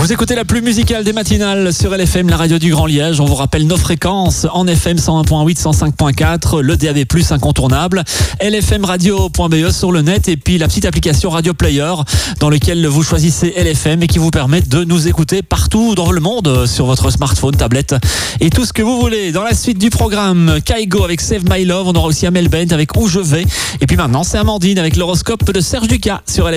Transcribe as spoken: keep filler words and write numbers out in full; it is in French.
Vous écoutez la plus musicale des matinales sur L F M, la radio du Grand Liège. On vous rappelle nos fréquences en F M cent un point huit, cent cinq point quatre, le D A B plus incontournable, L F M radio point B E sur le net et puis la petite application Radio Player dans laquelle vous choisissez L F M et qui vous permet de nous écouter partout dans le monde sur votre smartphone, tablette et tout ce que vous voulez. Dans la suite du programme, Kygo avec Save My Love, on aura aussi Amel Bent avec Où je vais. Et puis maintenant, c'est Amandine avec l'horoscope de Serge Ducas sur L F M.